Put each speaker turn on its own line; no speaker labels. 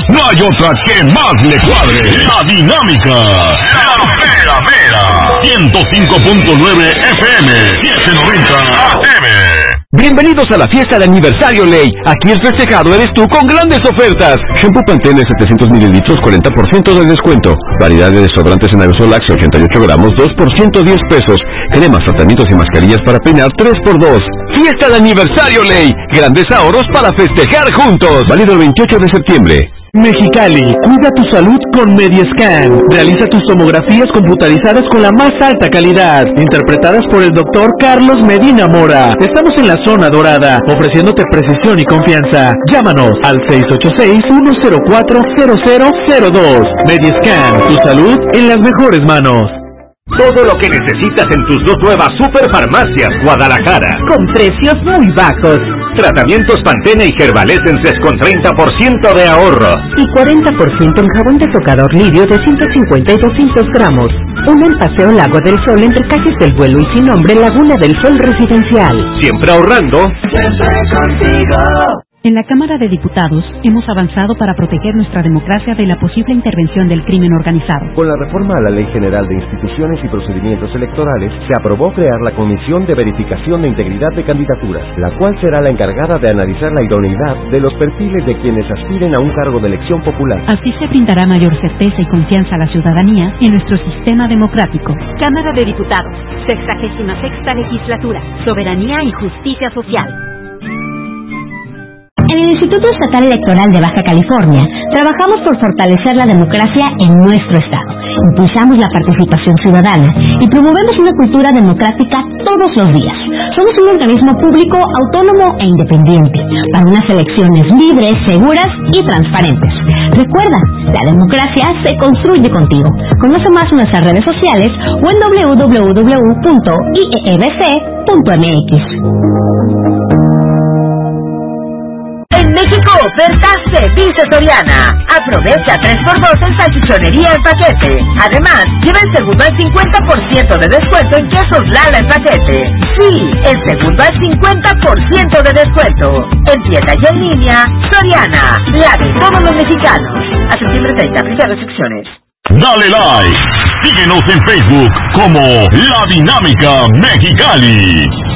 no hay otra que más le cuadre. La Dinámica. La Mera Mera. 105.9 FM. 790 AM.
Bienvenidos a la fiesta de aniversario Ley. Aquí el festejado eres tú con grandes ofertas. Shampoo Pantene 700 mililitros, 40% de descuento. Variedad de desodorantes en aerosol Axe 88 gramos, 2 por 110 pesos. Cremas, tratamientos y mascarillas para peinar, 3x2. Fiesta de aniversario Ley. Grandes ahorros para festejar juntos. Válido el 28 de septiembre.
Mexicali, cuida tu salud con Mediascan. Realiza tus tomografías computarizadas con la más alta calidad, interpretadas por el doctor Carlos Medina Mora. Estamos en la zona dorada, ofreciéndote precisión y confianza. Llámanos al 686-104-0002. Mediascan, tu salud en las mejores manos.
Todo lo que necesitas en tus dos nuevas superfarmacias Guadalajara.
Con precios muy bajos.
Tratamientos Pantene y Herbalescences con 30% de ahorro.
Y 40% en jabón de tocador lirio de 150 y 200 gramos. Uno en Paseo Lago del Sol entre calles del Vuelo y Sin Nombre, Laguna del Sol Residencial.
Siempre ahorrando.
Siempre contigo.
En la Cámara de Diputados hemos avanzado para proteger nuestra democracia de la posible intervención del crimen organizado.
Con la reforma a la Ley General de Instituciones y Procedimientos Electorales, se aprobó crear la Comisión de Verificación de Integridad de Candidaturas, la cual será la encargada de analizar la idoneidad de los perfiles de quienes aspiren a un cargo de elección popular.
Así se brindará mayor certeza y confianza a la ciudadanía en nuestro sistema democrático.
Cámara de Diputados, 66ª Legislatura, Soberanía y Justicia Social.
En el Instituto Estatal Electoral de Baja California, trabajamos por fortalecer la democracia en nuestro estado. Impulsamos la participación ciudadana y promovemos una cultura democrática todos los días. Somos un organismo público, autónomo e independiente, para unas elecciones libres, seguras y transparentes. Recuerda, la democracia se construye contigo. Conoce más en nuestras redes sociales o en www.iebc.mx.
En México, ofertas de Dice Soriana. Aprovecha 3x2 en salchichonería en paquete. Además, lleva el segundo al 50% de descuento en quesos Lala en paquete. Sí, el segundo al 50% de descuento. En tienda y en línea, Soriana, la de todos los mexicanos. A septiembre 30, aplica restricciones.
Dale like. Síguenos en Facebook como La Dinámica Mexicali.